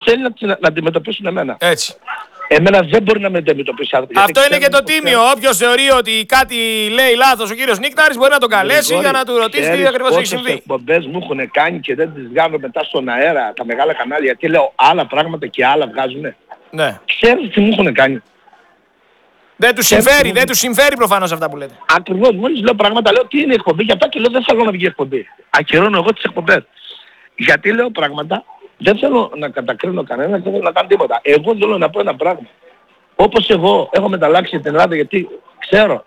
θέλει να αντιμετωπίσουν εμένα. Έτσι. Εμένα δεν μπορεί να με αντιμετωπίσει άνθρωπο. Αυτό είναι και το τίμιο. Όποιος θεωρεί ότι κάτι λέει λάθος ο κύριος Νίκταρης μπορεί να τον καλέσει για να του ρωτήσει τι ακριβώς έχει συμβεί. Πόσες εκπομπές μου έχουν κάνει και δεν τις βγάζω μετά στον αέρα τα μεγάλα κανάλια, γιατί λέω άλλα πράγματα και άλλα βγάζουνε. Ναι. Ξέρεις τι μου έχουν κάνει. Δεν τους συμφέρει προφανώς αυτά που λέτε. Ακριβώς, μόλις λέω πράγματα, λέω τι είναι εκπομπή, γι' αυτό και λέω δεν θέλω να βγει εκπομπή. Ακυρώνω εγώ τις εκπομπές. Γιατί λέω πράγματα, δεν θέλω να κατακρίνω κανένα, δεν θέλω να κάνω τίποτα. Εγώ θέλω να πω ένα πράγμα. Όπως εγώ έχω μεταλλάξει την Ελλάδα, γιατί ξέρω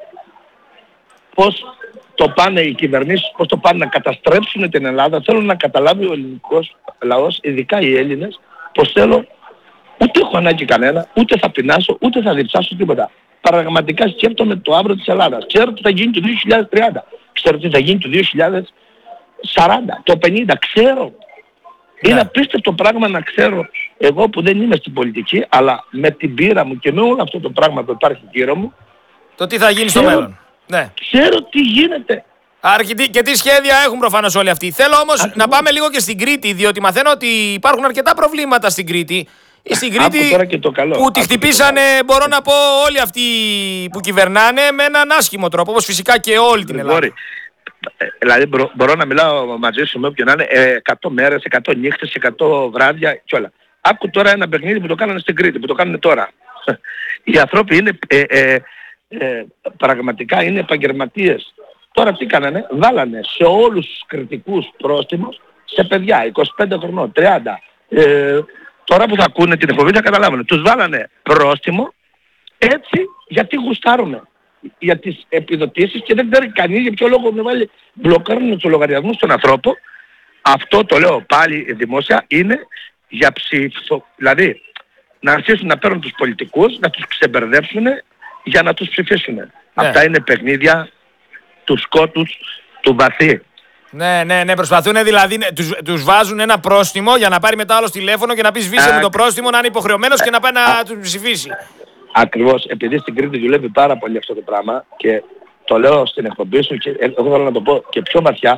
πώς το πάνε οι κυβερνήσεις, πώς το πάνε να καταστρέψουν την Ελλάδα. Θέλω να καταλάβει ο ελληνικός λαός, ειδικά οι Έλληνες, πως θέλω, ούτε έχω ανάγκη κανένα, ούτε θα πεινάσω, ούτε θα διψάσω τίποτα. Πραγματικά σκέφτομαι το αύριο της Ελλάδας. Ξέρω τι θα γίνει το 2030. Ξέρω τι θα γίνει το 2040, το 50. Ξέρω. Είναι απίστευτο πράγμα να ξέρω εγώ που δεν είμαι στην πολιτική, αλλά με την πείρα μου και με όλο αυτό το πράγμα που υπάρχει γύρω μου, το τι θα γίνει στο μέλλον. Ναι. Ξέρω τι γίνεται. Και τι σχέδια έχουν προφανώς όλοι αυτοί. Θέλω όμως να πάμε λίγο και στην Κρήτη, διότι μαθαίνω ότι υπάρχουν αρκετά προβλήματα στην Κρήτη. Στην Κρήτη που τη χτυπήσανε, μπορώ να πω, όλοι αυτοί που κυβερνάνε με έναν άσχημο τρόπο, όπως φυσικά και όλη την Ελλάδα. Δηλαδή μπορώ να μιλάω μαζί σου με όποιον να είναι 100 μέρες, 100 νύχτες, 100 βράδια και όλα. Άκου τώρα ένα παιχνίδι που το κάνανε στην Κρήτη, που το κάνουν τώρα. Οι άνθρωποι είναι πραγματικά είναι επαγγελματίες. Τώρα τι κάνανε, βάλανε σε όλους τους κριτικούς πρόστιμους σε παιδιά 25 χρονών, 30. Τώρα που θα ακούνε την εκπομπή θα καταλάβουν. Τους βάλανε πρόστιμο έτσι γιατί γουστάρουμε για τις επιδοτήσεις και δεν ξέρει κανείς για ποιο λόγο με βάλει, μπλοκάρουν τους λογαριασμούς των ανθρώπων. Αυτό το λέω πάλι δημόσια, είναι για δηλαδή να αρχίσουν να παίρνουν τους πολιτικούς, να τους ξεμπερδέψουν για να τους ψηφίσουν. Αυτά είναι παιχνίδια του σκότους, του βαθύ. Ναι, προσπαθούν δηλαδή, τους βάζουν ένα πρόστιμο για να πάρει μετά άλλο τηλέφωνο και να πει σβήσε μου το πρόστιμο, να είναι υποχρεωμένος και να πάει να του ψηφίσει. Ακριβώς, επειδή στην Κρήτη δουλεύει πάρα πολύ αυτό το πράγμα και το λέω στην εκπομπή σου και εγώ θέλω να το πω και πιο βαθιά,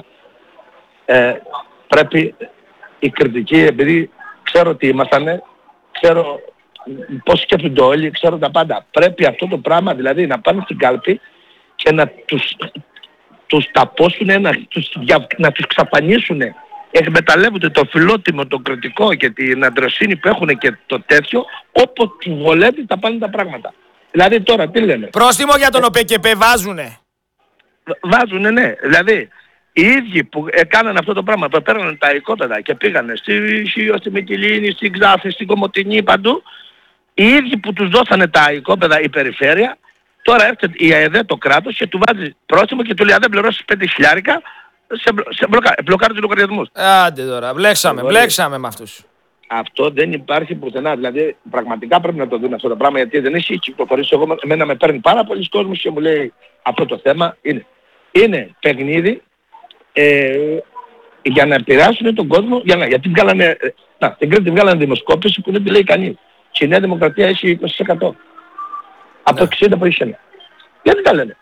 πρέπει η κριτική, επειδή ξέρω τι ήμασταν, ξέρω πώς σκέφτονται όλοι, ξέρω τα πάντα. Πρέπει αυτό το πράγμα δηλαδή να πάνε στην κάλπη και να τους ταπώσουν, να τους ξαφανίσουν. Εκμεταλλεύονται το φιλότιμο, το κριτικό και την αντροσύνη που έχουν και το τέτοιο, όποτε τους βολεύει τα πάνε τα πράγματα. Δηλαδή τώρα τι λένε. Πρόστιμο για τον ΟΠΕΚΕΠΕ βάζουνε. Βάζουνε, ναι. Δηλαδή οι ίδιοι που έκαναν αυτό το πράγμα, που παίρνανε τα οικόπεδα και πήγανε στη Σίο, στη Μυτιλήνη, στην Ξάφη, στην Κομοτηνή, παντού, οι ίδιοι που τους δώσανε τα οικόπεδα η περιφέρεια, τώρα έρχεται η ΑΕΔ το κράτος και του βάζει πρόστιμο και του λέει αν δεν πληρώσεις 5.000 σε μπλοκάρει τους λογαριασμούς. Άντε τώρα, μπλέξαμε με αυτούς. Αυτό δεν υπάρχει πουθενά. Δηλαδή πραγματικά πρέπει να το δουν αυτό το πράγμα γιατί δεν έχει κυκλοφορήσει. Εμένα με παίρνει πάρα πολλοί κόσμος και μου λέει αυτό το θέμα είναι παιχνίδι για να επηρεάσουν τον κόσμο. Γιατί βγάλανε, στην Κρήτη βγάλανε δημοσκόπηση που δεν τη λέει κανείς. Και η Νέα Δημοκρατία έχει 20%. Από 60 που είχε. Γιατί τα λένε.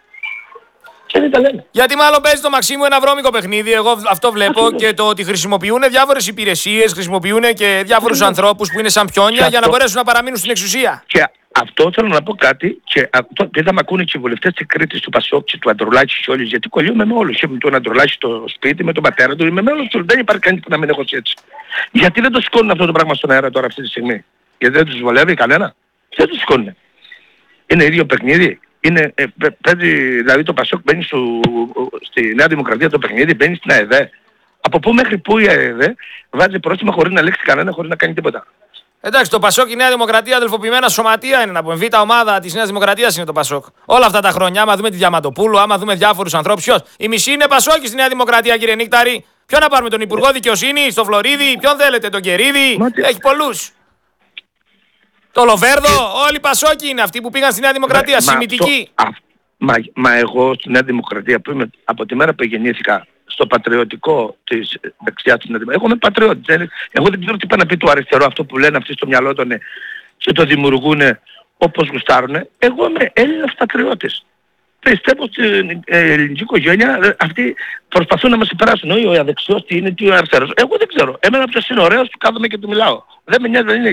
Γιατί μάλλον παίζει το Μαξίμου ένα βρώμικο παιχνίδι, εγώ αυτό βλέπω, και το ότι χρησιμοποιούν διάφορες υπηρεσίες, χρησιμοποιούν και διάφορους ανθρώπους που είναι σαν πιόνια για να μπορέσουν να παραμείνουν στην εξουσία. Και αυτό θέλω να πω κάτι, και δεν θα με ακούνε και οι βουλευτές της Κρήτης, του Πασόκ και του Αντρουλάκη και όλοι, γιατί κολλιούμε με όλους. Είμαι τον Αντρουλάκη στο σπίτι, με τον πατέρα του, είμαι με όλους. Δεν υπάρχει κανείς που να μην έχω έτσι. Γιατί δεν το σηκώνουν αυτό το πράγμα στον αέρα τώρα αυτή τη στιγμή. Γιατί δεν τους βολεύει κανένα. Δεν το σηκώνουν. Είναι ίδιο παιχνίδι. Παίζει, δηλαδή το Πασόκ μπαίνει στη Νέα Δημοκρατία το παιχνίδι, μπαίνει στην ΑΕΔ. Από πού μέχρι πού η ΑΕΔ βάζει πρόστιμα χωρίς να λέξει κανένα, χωρίς να κάνει τίποτα. Εντάξει, το Πασόκ, η Νέα Δημοκρατία, αδελφοποιημένα σωματεία είναι να πούμε. Β' ομάδα της Νέας Δημοκρατίας είναι το Πασόκ. Όλα αυτά τα χρόνια, άμα δούμε τη Διαμαντοπούλου, άμα δούμε διάφορους ανθρώπους, ποιος. Η μισή είναι Πασόκη στη Νέα Δημοκρατία, κύριε Νίκταρη. Ποιον να πάρουμε, τον Υπουργό Δικαιοσύνης, στο Φλωρίδη, ποιον θέλετε, τον Κερίδη. Έχει πολλούς. Το Λοβέρδο, όλοι οι Πασόκοι είναι αυτοί που πήγαν στη Νέα Δημοκρατία, σημητικοί. Μα εγώ στη Νέα Δημοκρατία που είμαι από τη μέρα που γεννήθηκα στο πατριωτικό της δεξιάς της Νέα Δημοκρατίας, εγώ είμαι πατριώτης. Εγώ δεν ξέρω τι πάει να πει το αριστερό αυτό που λένε αυτοί στο μυαλό των και το δημιουργούν όπως γουστάρουνε. Εγώ είμαι Έλληνας πατριώτης. Πιστεύω στην ελληνική οικογένεια αυτοί προσπαθούν να μας υπεράσουν. Όχι ο αδεξιός τι είναι, τι ο αριστερός. Εγώ δεν ξέρω. Εμένα ποιος είναι ωραίος που κάθομαι και του μιλάω. Δεν με νοιάζει, δεν είναι